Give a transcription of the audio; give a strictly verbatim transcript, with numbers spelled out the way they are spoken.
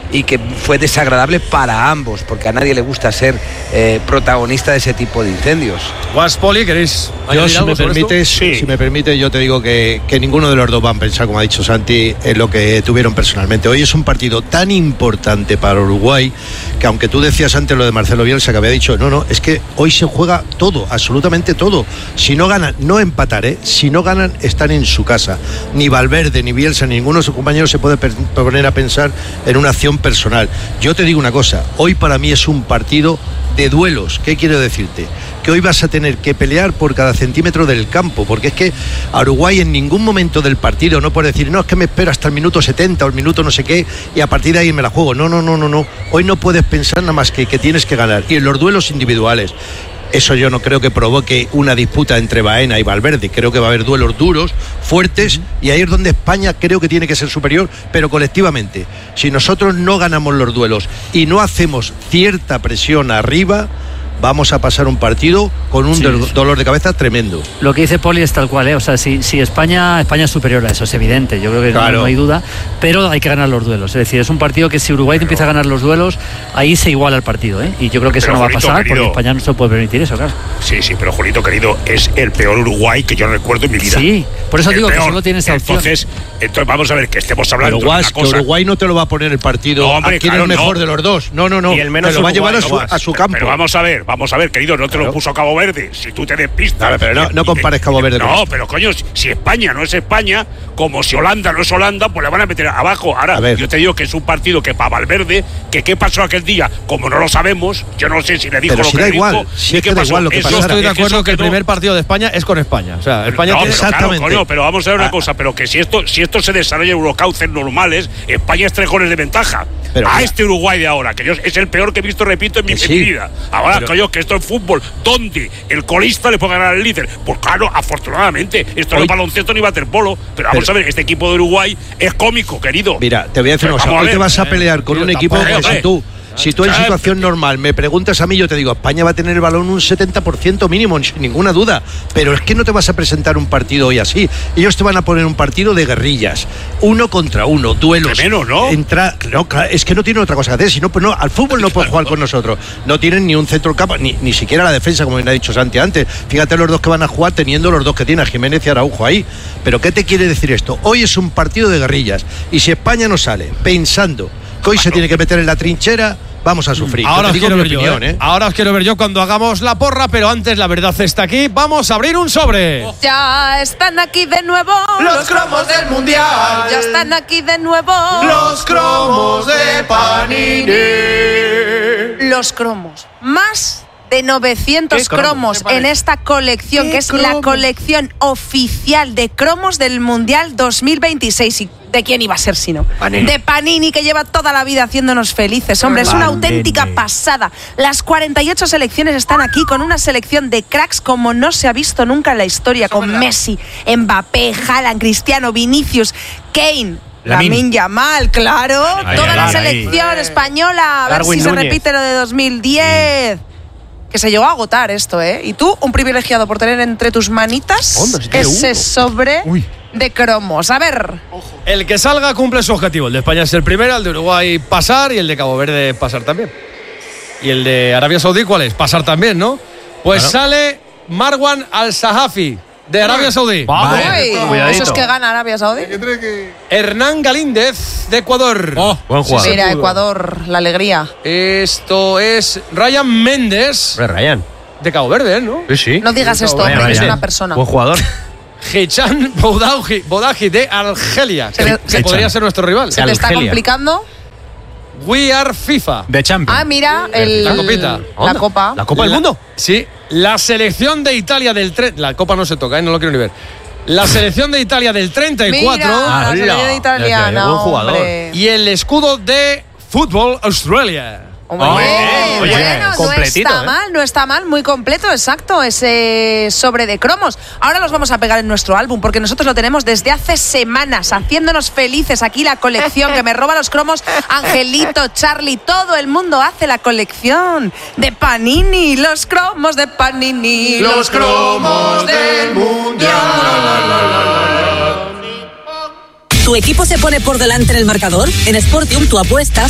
y que fue desagradable para ambos, porque a nadie le gusta ser eh, protagonista de ese tipo de incendios. Guas, Poli, ¿queréis? Yo, si me permites, sí. si me permite, yo te digo que, que ninguno de los dos van a pensar, como ha dicho Santi, en lo que tuvieron personalmente. Hoy es un partido tan importante para Uruguay que, aunque tú decías antes lo de Marcelo Bielsa, que había dicho, no, no, es que hoy se juega todo, absolutamente todo. Si no ganan, no empatar, ¿eh? Si no ganan, están en su casa. Ni Valverde, ni Bielsa, ni ninguno de sus compañeros se puede per- poner a pensar en una acción personal. Yo te digo una cosa, hoy para mí es un partido de duelos. ¿Qué quiero decirte? Que hoy vas a tener que pelear por cada centímetro del campo, porque es que a Uruguay en ningún momento del partido no puede decir, no, es que me espero hasta el minuto setenta o el minuto no sé qué y a partir de ahí me la juego. No, no, no, no, no. Hoy no puedes pensar nada más que que tienes que ganar. Y en los duelos individuales, eso yo no creo que provoque una disputa entre Baena y Valverde. Creo que va a haber duelos duros, fuertes, uh-huh. y ahí es donde España creo que tiene que ser superior, pero colectivamente. Si nosotros no ganamos los duelos y no hacemos cierta presión arriba, vamos a pasar un partido con un sí, do- dolor de cabeza tremendo. Lo que dice Poli es tal cual, ¿eh? O sea, si, si España España es superior a eso, es evidente, yo creo que claro. no, no hay duda, pero hay que ganar los duelos. Es decir, es un partido que si Uruguay pero... empieza a ganar los duelos, ahí se iguala el partido, ¿eh? Y yo creo que eso pero, no Julito, va a pasar, querido, porque España no se puede permitir eso, claro. Sí, sí, pero Julito, querido, es el peor Uruguay que yo recuerdo en mi vida. Sí, por eso el digo peor. que solo tiene esa opción. Entonces, entonces vamos a ver, que estemos hablando pero, Guas, de una cosa. Que Uruguay no te lo va a poner el partido no, hombre, a quién claro, es el mejor no. de los dos. No, no, no. Y el menos te lo va a llevar a su, no a su campo. Pero vamos a ver, vamos a ver, querido, no te lo puso Cabo Verde, si tú te despistas. Vale, pero no, no compares Cabo Verde no, con No, pero coño, si, si España no es España, como si Holanda no es Holanda, pues le van a meter abajo. Ahora, yo te digo que es un partido que para Valverde, que qué pasó aquel día, como no lo sabemos, yo no sé si le dijo pero lo si que da le igual, dijo. Si es que da igual lo que eso pasara. Estoy de acuerdo es que, que el primer partido de España es con España. O sea, España no, tiene... Pero, Exactamente. Claro, coño, pero vamos a ver una ah. cosa, pero que si esto, si esto se desarrolla en eurocauces normales, España es tres goles de ventaja. Pero, a mira. este Uruguay de ahora, que yo, es el peor que he visto, repito, en mi, sí. en mi vida. Ahora, pero, coño, que esto es fútbol, donde el colista le puede ganar al líder. Pues claro, afortunadamente, esto hoy, no es baloncesto ni waterpolo, pero vamos pero, a ver, este equipo de Uruguay es cómico, querido. Mira, te voy a decir una cosa, hoy te vas a pelear con un equipo que si tú... Si tú en situación normal me preguntas a mí, yo te digo, España va a tener el balón un setenta por ciento mínimo, sin ninguna duda. Pero es que no te vas a presentar un partido hoy así. Ellos te van a poner un partido de guerrillas. Uno contra uno, duelos. De menos, ¿no? Entra, no, es que no tienen otra cosa que hacer. Si no, pues no, al fútbol no pueden jugar con nosotros. No tienen ni un centro campo, ni, ni siquiera la defensa, como me ha dicho Santi antes. Fíjate los dos que van a jugar teniendo los dos que tiene, Jiménez y Araujo ahí. Pero ¿qué te quiere decir esto? Hoy es un partido de guerrillas. Y si España no sale pensando que hoy se tiene que meter en la trinchera, vamos a sufrir. Ahora os, digo quiero mi ver opinión, yo, ¿eh? ¿eh? Ahora os quiero ver yo cuando hagamos la porra, pero antes la verdad está aquí. Vamos a abrir un sobre. Ya están aquí de nuevo los cromos del mundial. Ya están aquí de nuevo los cromos de Panini. Los cromos. Más de novecientos cromos en esta colección, que es cromo? la colección oficial de cromos del Mundial dos mil veintiséis. ¿Y de quién iba a ser sino? Panini. De Panini, que lleva toda la vida haciéndonos felices. Hombre, es una auténtica pasada. Las cuarenta y ocho selecciones están aquí con una selección de cracks como no se ha visto nunca en la historia, con Messi, Mbappé, Haaland, Cristiano, Vinicius, Kane, Lamine Yamal, claro. Ahí, toda ahí, la selección ahí. española. A ver Darwin si Núñez. Se repite lo de dos mil diez. Sí. Que se llegó a agotar esto, ¿eh? Y tú, un privilegiado por tener entre tus manitas Onda, si ese sobre Uy. de cromos. A ver. El que salga cumple su objetivo. El de España es el primero, el de Uruguay pasar y el de Cabo Verde pasar también. ¿Y el de Arabia Saudí cuál es? Pasar también, ¿no? Pues claro. Sale Marwan Al-Sahafi, de Arabia Saudí. Vale. Eso es que gana Arabia Saudí. Hernán Galíndez, de Ecuador. Oh, buen jugador. Mira, Ecuador, la alegría. Esto es Ryan Méndez. Ryan. De Cabo Verde, ¿no? Sí, sí. No digas esto, hombre, que es una persona. Buen jugador. Hichan Boudahi, Boudahi, de Argelia, que, que podría ser nuestro rival. ¿Se te está complicando? We Are FIFA. De Champions. Ah, mira, el, la copita. La copa. ¿La Copa del Mundo? Sí. La selección de Italia del... Tre- la copa no se toca, ¿eh? No lo quiero ni ver. La selección de Italia del treinta y cuatro. Mira, la selección italiana, buen jugador. Hombre. Y el escudo de Fútbol Australia. Hombre, oh, oye, bueno, no está ¿eh? mal, no está mal, muy completo, exacto, ese sobre de cromos. Ahora los vamos a pegar en nuestro álbum, porque nosotros lo tenemos desde hace semanas, haciéndonos felices aquí la colección que me roba los cromos. Angelito, Charlie, todo el mundo hace la colección de Panini, los cromos de Panini, los cromos del mundial. ¿Tu equipo se pone por delante en el marcador? En Sportium tú apuestas